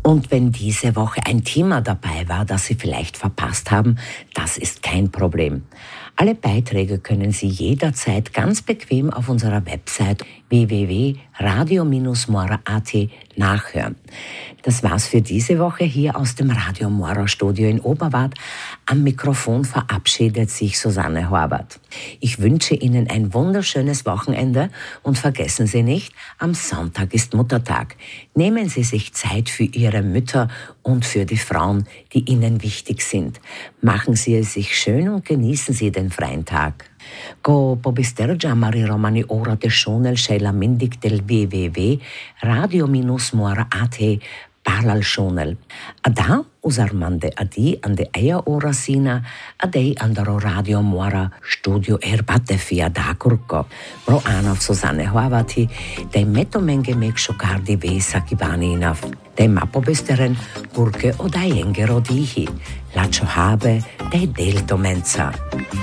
Und wenn diese Woche ein Thema dabei war, das Sie vielleicht verpasst haben, das ist kein Problem. Alle Beiträge können Sie jederzeit ganz bequem auf unserer Website www.radio-mora.at nachhören. Das war's für diese Woche hier aus dem Radio Mora Studio in Oberwart. Am Mikrofon verabschiedet sich Susanne Horvath. Ich wünsche Ihnen ein wunderschönes Wochenende und vergessen Sie nicht, am Sonntag ist Muttertag. Nehmen Sie sich Zeit für Ihre Mütter und für die Frauen, die Ihnen wichtig sind. Machen Sie es sich schön und genießen Sie den freien Tag. Ko pobistergia mari romani ora de shonel shela mindik del www radio-mora.at parlal shonel. Ada usarmande adi ande eia ora sina adei andaro Radio Mora Studio erbate fia da kurko. Pro anov Susanne Horvathi, dei metomenge mek shokardi vesa kibani inav. Dei mapobesteren kurke odai engero dihi. Lacho habe dei delto mensa.